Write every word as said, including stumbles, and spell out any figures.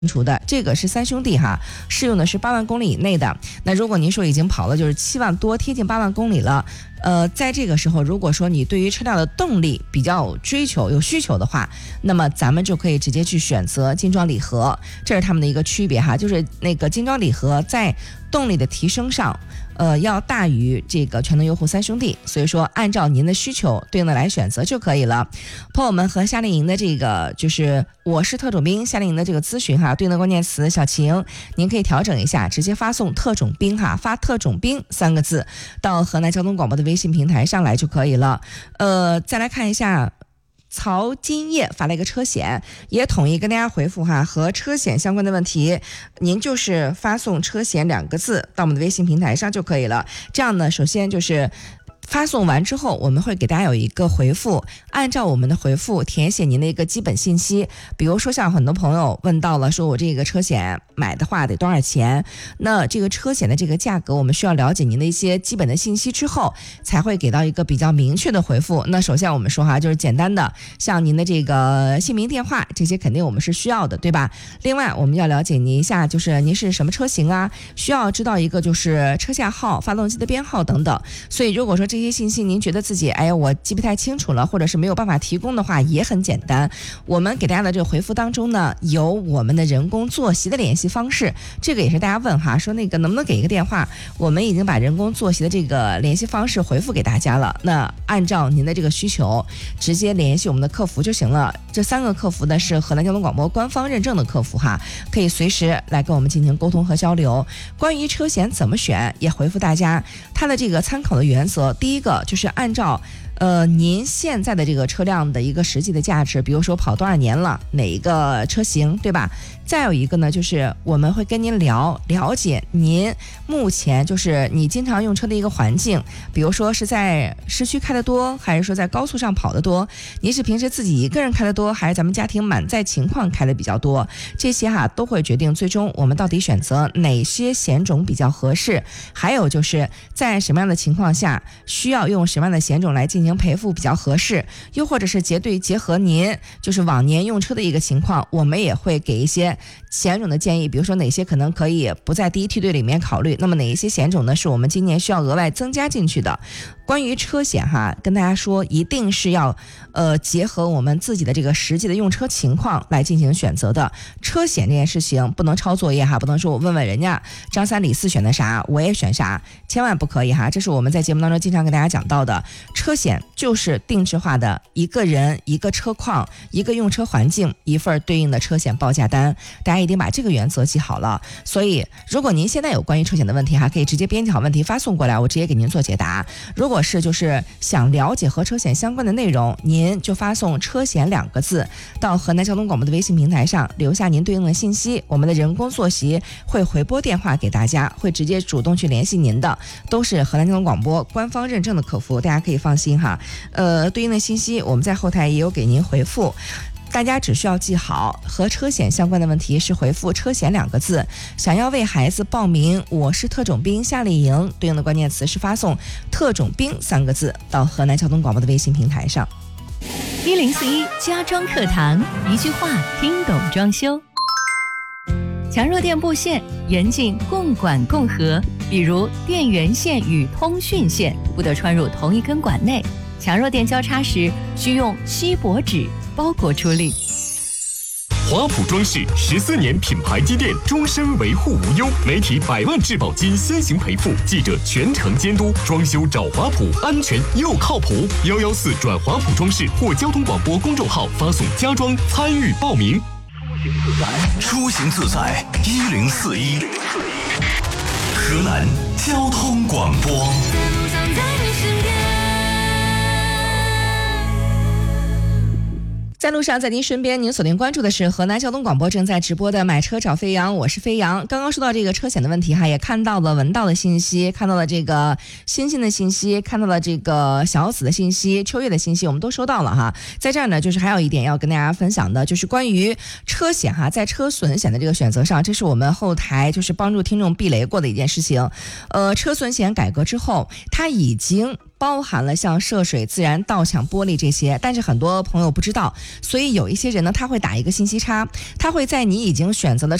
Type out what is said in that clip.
除的，这个是三兄弟哈，适用的是八万公里以内的。那如果您说已经跑了就是七万多，贴近八万公里了，呃，在这个时候，如果说你对于车辆的动力比较有追求、有需求的话，那么咱们就可以直接去选择精装礼盒，这是他们的一个区别哈，就是那个精装礼盒在动力的提升上。呃，要大于这个全能优护三兄弟，所以说按照您的需求对应的来选择就可以了。朋友们和夏令营的这个就是我是特种兵夏令营的这个咨询哈，对应的关键词小晴，您可以调整一下，直接发送特种兵哈，发特种兵三个字到河南交通广播的微信平台上来就可以了。呃，再来看一下。曹金叶发了一个车险，也统一跟大家回复哈，和车险相关的问题，您就是发送车险两个字到我们的微信平台上就可以了。这样呢，首先就是发送完之后，我们会给大家有一个回复，按照我们的回复填写您的一个基本信息。比如说像很多朋友问到了，说我这个车险买的话得多少钱？那这个车险的这个价格，我们需要了解您的一些基本的信息之后，才会给到一个比较明确的回复。那首先我们说哈，就是简单的，像您的这个姓名、电话，这些肯定我们是需要的，对吧？另外我们要了解您一下，就是您是什么车型啊？需要知道一个就是车架号、发动机的编号等等。所以如果说这些信息您觉得自己哎呀我记不太清楚了，或者是没有办法提供的话，也很简单。我们给大家的这个回复当中呢，有我们的人工坐席的联系方式，这个也是大家问哈，说那个能不能给一个电话？我们已经把人工坐席的这个联系方式回复给大家了。那按照您的这个需求，直接联系我们的客服就行了。这三个客服呢是河南交通广播官方认证的客服哈，可以随时来跟我们进行沟通和交流。关于车险怎么选，也回复大家它的这个参考的原则。第一个就是按照呃，您现在的这个车辆的一个实际的价值，比如说跑多少年了，哪一个车型，对吧？再有一个呢，就是我们会跟您聊了解您目前就是你经常用车的一个环境，比如说是在市区开的多，还是说在高速上跑的多？您是平时自己一个人开的多，还是咱们家庭满载情况开的比较多？这些哈都会决定最终我们到底选择哪些险种比较合适，还有就是在什么样的情况下需要用什么样的险种来进行赔付比较合适，又或者是结对结合您就是往年用车的一个情况，我们也会给一些险种的建议，比如说哪些可能可以不在第一梯队里面考虑，那么哪一些险种呢是我们今年需要额外增加进去的。关于车险哈，跟大家说一定是要呃结合我们自己的这个实际的用车情况来进行选择的。车险这件事情不能抄作业哈，不能说我问问人家张三李四选的啥我也选啥，千万不可以哈。这是我们在节目当中经常跟大家讲到的，车险就是定制化的，一个人一个车况一个用车环境一份对应的车险报价单，大家一定把这个原则记好了。所以如果您现在有关于车险的问题哈，可以直接编辑好问题发送过来，我直接给您做解答。如果是就是想了解和车险相关的内容，您就发送车险两个字到河南交通广播的微信平台上，留下您对应的信息，我们的人工坐席会回拨电话给大家，会直接主动去联系您的，都是河南交通广播官方认证的客服，大家可以放心哈。呃，对应的信息我们在后台也有给您回复，大家只需要记好，和车险相关的问题是回复车险两个字。想要为孩子报名我是特种兵夏令营，对应的关键词是发送特种兵三个字到河南交通广播的微信平台上。 一零四一家装课堂，一句话听懂装修。强弱电布线严禁共管共合，比如电源线与通讯线不得穿入同一根管内，强弱电交叉时需用锡箔纸包裹处理。 华普装饰十四年品牌积淀，终身维护无忧，媒体百万质保金先行赔付，记者全程监督，装修找华普，安全又靠谱。幺幺四转华普装饰或交通广播公众号发送家装参与报名。 出行自在一零四一，河南交通广播。 在路上，在您身边，您锁定关注的是河南交通广播正在直播的买车找飞扬，我是飞扬。刚刚说到这个车险的问题哈，也看到了文道的信息，看到了这个欣欣的信息，看到了这个小紫的信息，秋月的信息，我们都收到了哈。在这儿呢，就是还有一点要跟大家分享的，就是关于车险哈，在车损险的这个选择上，这是我们后台就是帮助听众避雷过的一件事情。呃，车损险改革之后，它已经包含了像涉水、自燃、盗抢玻璃这些，但是很多朋友不知道，所以有一些人呢，他会打一个信息差，他会在你已经选择了